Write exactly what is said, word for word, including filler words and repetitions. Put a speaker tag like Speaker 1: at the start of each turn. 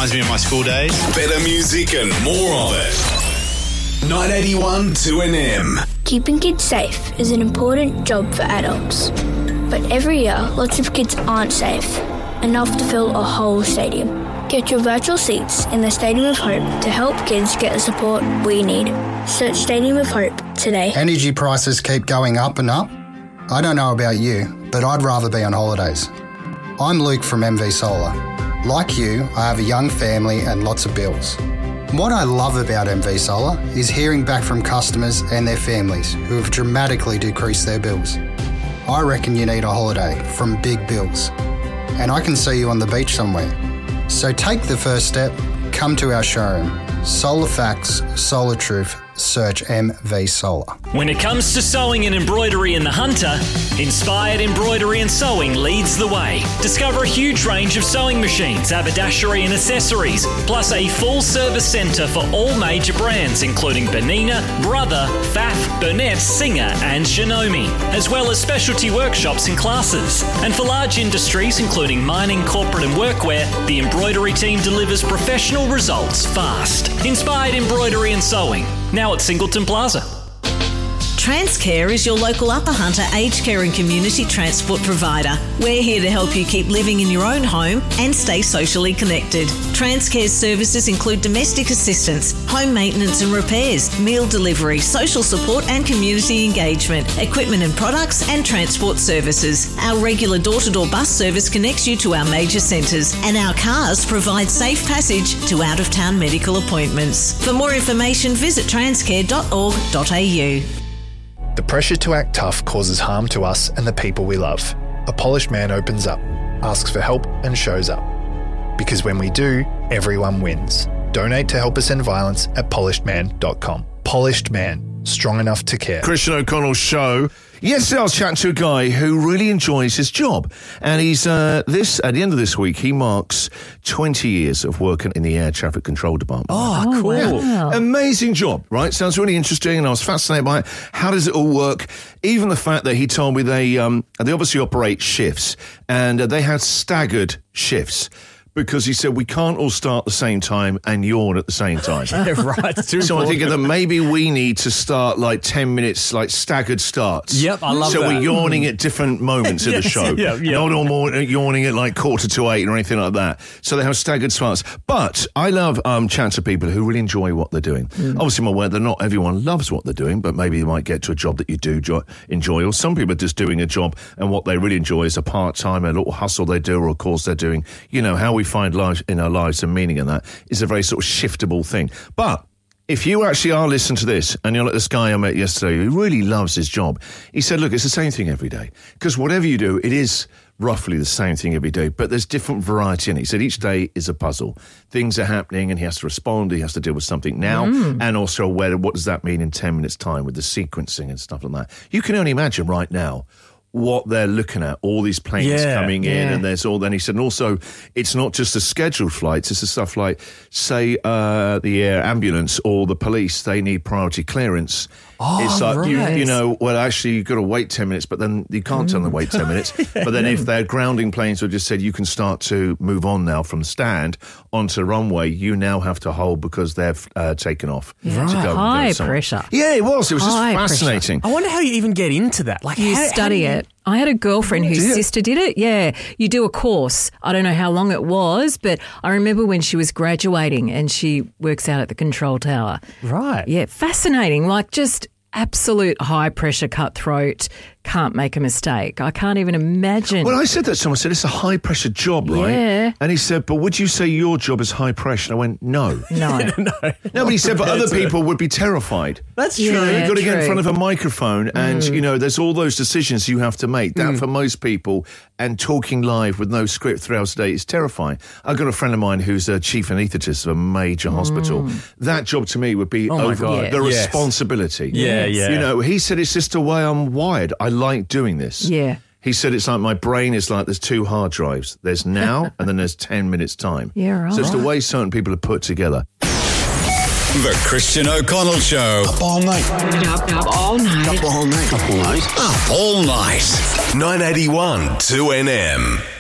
Speaker 1: reminds me of my school days.
Speaker 2: Better music and more of it. nine eighty-one two N M.
Speaker 3: Keeping kids safe is an important job for adults. But every year, lots of kids aren't safe, enough to fill a whole stadium. Get your virtual seats in the Stadium of Hope to help kids get the support we need. Search Stadium of Hope today.
Speaker 4: Energy prices keep going up and up. I don't know about you, but I'd rather be on holidays. I'm Luke from M V Solar. Like you, I have a young family and lots of bills. What I love about M V Solar is hearing back from customers and their families who have dramatically decreased their bills. I reckon you need a holiday from big bills. And I can see you on the beach somewhere. So take the first step, come to our showroom. Solar Facts, Solar Truth, search M V Solar.
Speaker 5: When it comes to sewing and embroidery in the Hunter, Inspired Embroidery and Sewing leads the way. Discover a huge range of sewing machines, haberdashery and accessories, plus a full service centre for all major brands including Bernina, Brother, Pfaff, Burnett, Singer and Shinomi, as well as specialty workshops and classes. And for large industries including mining, corporate and workwear, the embroidery team delivers professional results fast. Inspired Embroidery and Sewing, now at Singleton Plaza.
Speaker 6: Transcare is your local Upper Hunter aged care and community transport provider. We're here to help you keep living in your own home and stay socially connected. Transcare's services include domestic assistance, home maintenance and repairs, meal delivery, social support and community engagement, equipment and products and transport services. Our regular door-to-door bus service connects you to our major centres, and our cars provide safe passage to out-of-town medical appointments. For more information, visit transcare dot org dot a u.
Speaker 7: The pressure to act tough causes harm to us and the people we love. A polished man opens up, asks for help and shows up. Because when we do, everyone wins. Donate to Help Us End Violence at polished man dot com. Polished Man, strong enough to care.
Speaker 8: Christian O'Connell's show. Yesterday I was chatting to a guy who really enjoys his job. And he's, uh, this, at the end of this week, he marks twenty years of working in the air traffic control department.
Speaker 9: Oh, oh cool.
Speaker 8: Yeah. Amazing job, right? Sounds really interesting, and I was fascinated by it. How does it all work? Even the fact that he told me they, um, they obviously operate shifts, and uh, they had staggered shifts. Because he said, we can't all start at the same time and yawn at the same time.
Speaker 9: Yeah, right. Too
Speaker 8: so
Speaker 9: important.
Speaker 8: I think that maybe we need to start like ten minutes, like staggered starts.
Speaker 9: Yep, I love
Speaker 8: so
Speaker 9: that.
Speaker 8: So we're yawning at different moments
Speaker 9: yes,
Speaker 8: of the show.
Speaker 9: Yeah, yeah.
Speaker 8: Not all more yawning at like quarter to eight or anything like that. So they have staggered starts. But I love um, chatting to people who really enjoy what they're doing. Mm. Obviously, I'm aware that not everyone loves what they're doing, but maybe you might get to a job that you do jo- enjoy. Or some people are just doing a job and what they really enjoy is a part-time, a little hustle they do or a course they're doing. You know, how we find life in our lives and meaning in that is a very sort of shiftable thing. But if you actually are listening to this and you're like this guy I met yesterday who really loves his job, he said, look, it's the same thing every day. Because whatever you do, it is roughly the same thing every day, but there's different variety in it. He said each day is a puzzle. Things are happening and he has to respond, he has to deal with something now, mm. and also where, what does that mean in ten minutes time with the sequencing and stuff like that. You can only imagine right now what they're looking at, all these planes
Speaker 9: yeah,
Speaker 8: coming in,
Speaker 9: yeah.
Speaker 8: and there's all, then he said, and also, it's not just the scheduled flights, it's the stuff like, say, uh, the air ambulance or the police, they need priority clearance.
Speaker 9: Oh,
Speaker 8: it's like,
Speaker 9: right.
Speaker 8: you, you know, well, actually, you've got to wait ten minutes, but then you can't tell them to wait ten minutes. But then if they're grounding planes or just said, you can start to move on now from the stand onto the runway, you now have to hold because they've uh, taken off.
Speaker 10: Right.
Speaker 8: To go,
Speaker 10: High
Speaker 8: go
Speaker 10: pressure.
Speaker 8: Yeah, it was. It was
Speaker 10: High
Speaker 8: just fascinating.
Speaker 9: I wonder how you even get into that. Like,
Speaker 10: you
Speaker 9: how,
Speaker 10: study
Speaker 9: how you...
Speaker 10: it. I had a girlfriend whose sister did it. Yeah. You do a course. I don't know how long it was, but I remember when she was graduating and she works out at the control tower.
Speaker 9: Right.
Speaker 10: Yeah. Fascinating. Like just absolute high pressure cutthroat. Can't make a mistake. I can't even imagine.
Speaker 8: Well, I said that to someone. I said, it's a high-pressure job, right?
Speaker 10: Yeah.
Speaker 8: And he said, but would you say your job is high-pressure? I went, no.
Speaker 10: No.
Speaker 9: no.
Speaker 8: No, but he said, but other people would be terrified.
Speaker 9: That's
Speaker 10: Yeah,
Speaker 9: true.
Speaker 8: You know, you've got to get in
Speaker 10: true.
Speaker 8: front of a microphone and,
Speaker 10: Mm.
Speaker 8: you know, there's all those decisions you have to make. That,
Speaker 9: Mm.
Speaker 8: for most people, and talking live with no script three hours a day is terrifying. I've got a friend of mine who's a chief anaesthetist of a major
Speaker 10: Mm.
Speaker 8: hospital. That job to me would be
Speaker 9: Oh, my
Speaker 8: over
Speaker 9: God.
Speaker 8: the
Speaker 9: Yes.
Speaker 8: responsibility.
Speaker 9: Yeah, yeah.
Speaker 8: You know, he said, it's just the way I'm wired. I like doing this.
Speaker 10: Yeah.
Speaker 8: He said it's like my brain is like there's two hard drives. There's now and then there's ten minutes time.
Speaker 10: Yeah, right.
Speaker 8: So it's the way certain people are put together.
Speaker 2: The Christian O'Connell Show.
Speaker 11: Up all night.
Speaker 12: Up, up all night.
Speaker 11: Up all night. Up all night.
Speaker 2: Up all night. nine eighty-one two N M.